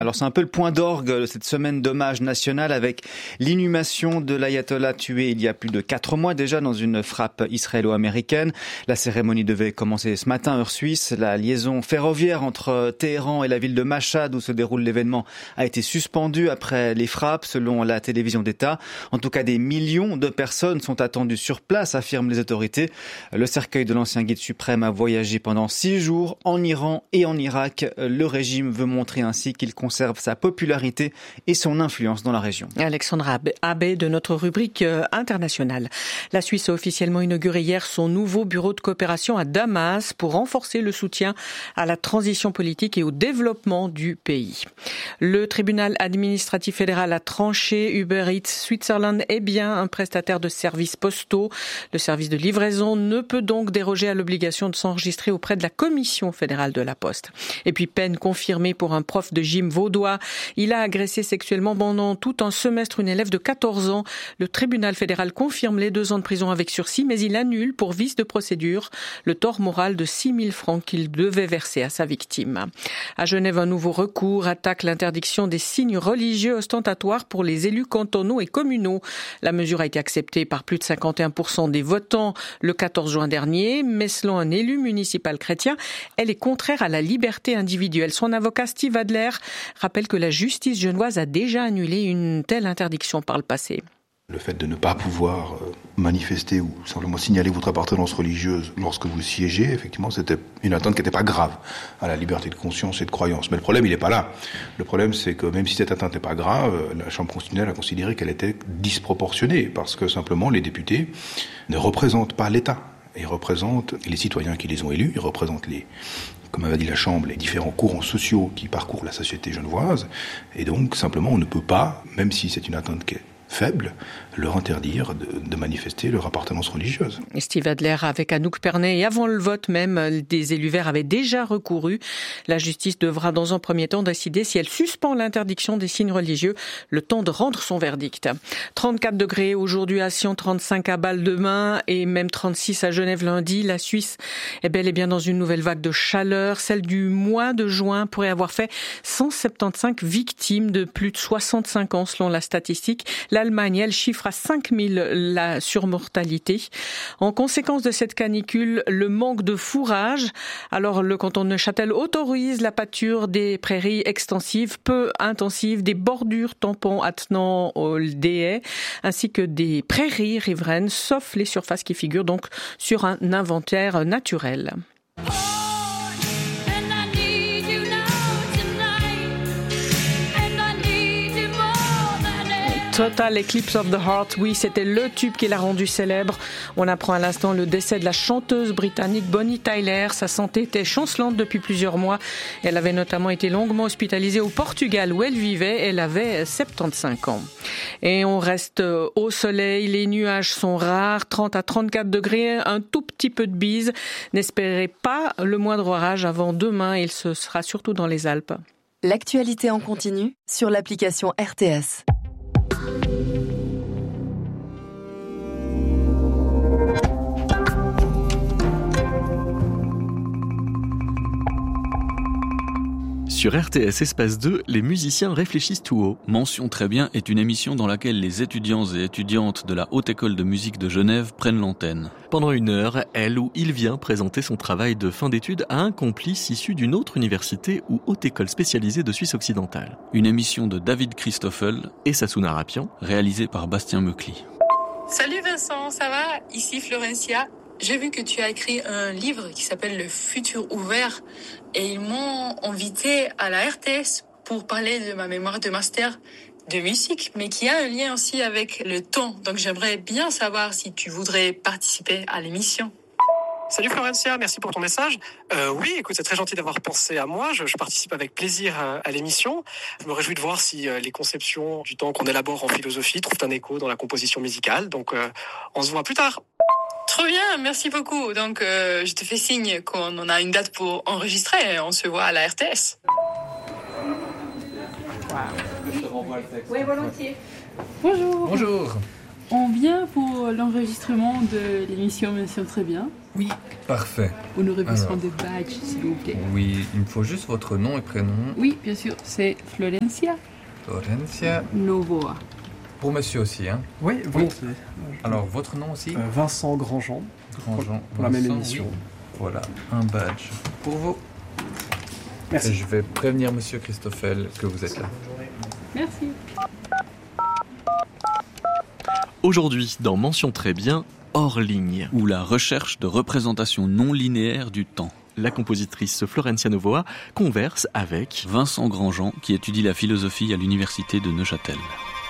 Alors c'est un peu le point d'orgue de cette semaine d'hommage national avec l'inhumation de l'ayatollah tué il y a plus de 4 mois déjà dans une frappe israélo-américaine. La cérémonie devait commencer ce matin heure suisse. La liaison ferroviaire entre Téhéran et la ville de Machhad où se déroule l'événement a été suspendue après les frappes selon la télévision d'État. En tout cas, des millions de personnes sont attendues sur place, affirment les autorités. Le cercueil de l'ancien guide suprême a voyagé pendant 6 jours en Iran et en Irak. Le régime veut montrer ainsi qu'il conserve sa popularité et son influence dans la région. Alexandra Abbé de notre rubrique internationale. La Suisse a officiellement inauguré hier son nouveau bureau de coopération à Damas pour renforcer le soutien à la transition politique et au développement du pays. Le tribunal administratif fédéral a tranché. Uber Eats Switzerland est bien un prestataire de services postaux. Le service de livraison ne peut donc déroger à l'obligation de s'enregistrer auprès de la Commission fédérale de la Poste. Et puis peine confirmée pour un prof de gym vaudois. Il a agressé sexuellement pendant tout un semestre une élève de 14 ans. Le tribunal fédéral confirme les 2 ans de prison avec sursis, mais il annule pour vice de procédure le tort moral de 6 000 francs qu'il devait verser à sa victime. À Genève, un nouveau recours attaque l'interdiction des signes religieux ostentatoires pour les élus cantonaux et communaux. La mesure a été acceptée par plus de 51% des votants le 14 juin dernier, mais selon un élu municipal chrétien, elle est contraire à la liberté individuelle. Son avocat Steve Adler rappelle que la justice genevoise a déjà annulé une telle interdiction par le passé. Le fait de ne pas pouvoir manifester ou simplement signaler votre appartenance religieuse lorsque vous siégez, effectivement, c'était une atteinte qui n'était pas grave à la liberté de conscience et de croyance. Mais le problème, il n'est pas là. Le problème, c'est que même si cette atteinte n'est pas grave, la Chambre constitutionnelle a considéré qu'elle était disproportionnée parce que simplement les députés ne représentent pas l'État. Ils représentent les citoyens qui les ont élus, ils représentent comme avait dit la Chambre, les différents courants sociaux qui parcourent la société genevoise. Et donc, simplement, on ne peut pas, même si c'est une atteinte qui est faible, leur interdire de manifester leur appartenance religieuse. Steve Adler avec Anouk Pernet, et avant le vote même, des élus verts avaient déjà recouru. La justice devra dans un premier temps décider si elle suspend l'interdiction des signes religieux, le temps de rendre son verdict. 34 degrés aujourd'hui à Sion, 35 à Bâle demain et même 36 à Genève lundi. La Suisse est bel et bien dans une nouvelle vague de chaleur. Celle du mois de juin pourrait avoir fait 175 victimes de plus de 65 ans selon la statistique. L'Allemagne, elle chiffre à 5000 la surmortalité. En conséquence de cette canicule, le manque de fourrage. Alors, le canton de Neuchâtel autorise la pâture des prairies extensives, peu intensives, des bordures tampons attenant des haies, ainsi que des prairies riveraines, sauf les surfaces qui figurent donc sur un inventaire naturel. Total Eclipse of the Heart, oui, c'était le tube qui l'a rendu célèbre. On apprend à l'instant le décès de la chanteuse britannique Bonnie Tyler. Sa santé était chancelante depuis plusieurs mois. Elle avait notamment été longuement hospitalisée au Portugal où elle vivait. Elle avait 75 ans. Et on reste au soleil. Les nuages sont rares, 30 à 34 degrés, un tout petit peu de bise. N'espérez pas le moindre orage avant demain. Il se sera surtout dans les Alpes. L'actualité en continu sur l'application RTS. Sur RTS Espace 2, les musiciens réfléchissent tout haut. Mention très bien est une émission dans laquelle les étudiants et étudiantes de la Haute École de musique de Genève prennent l'antenne. Pendant 1 heure, elle ou il vient présenter son travail de fin d'études à un complice issu d'une autre université ou haute école spécialisée de Suisse occidentale. Une émission de David Christoffel et Sassouna Rapian, réalisée par Bastien Meucli. Salut Vincent, ça va ? Ici Florencia. J'ai vu que tu as écrit un livre qui s'appelle Le futur ouvert et ils m'ont invité à la RTS pour parler de ma mémoire de master de musique, mais qui a un lien aussi avec le temps. Donc j'aimerais bien savoir si tu voudrais participer à l'émission. Salut Florencia, merci pour ton message. Oui, écoute, c'est très gentil d'avoir pensé à moi. Je participe avec plaisir à l'émission. Je me réjouis de voir si les conceptions du temps qu'on élabore en philosophie trouvent un écho dans la composition musicale. Donc, on se voit plus tard. Trop bien, merci beaucoup. Donc, je te fais signe qu'on en a une date pour enregistrer. On se voit à la RTS. Wow. Oui, volontiers. Bonjour. On vient pour l'enregistrement de l'émission Mention Très Bien. Oui, parfait. Où nous remettrons des badges, s'il vous plaît. Oui, il me faut juste votre nom et prénom. Oui, bien sûr, c'est Florencia Novoa. Pour monsieur aussi, hein? Oui, volontiers. Alors, votre nom aussi? Vincent Grandjean. Grandjean. Pour la même émission. Oui. Voilà, un badge pour vous. Merci. Et je vais prévenir monsieur Christoffel que vous êtes là. Merci. Aujourd'hui, dans Mention Très Bien, hors ligne, ou la recherche de représentation non linéaire du temps. La compositrice Florencia Novoa converse avec Vincent Grandjean, qui étudie la philosophie à l'université de Neuchâtel.